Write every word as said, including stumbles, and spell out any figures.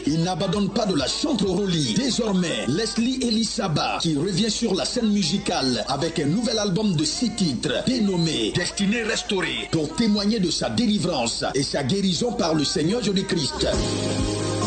Il n'abandonne pas de la chanterolie. Désormais, Leslie Elisaba qui revient sur la scène musicale avec un nouvel album de six titres dénommé Destinée restaurée pour témoigner de sa délivrance et sa guérison par le Seigneur Jésus-Christ.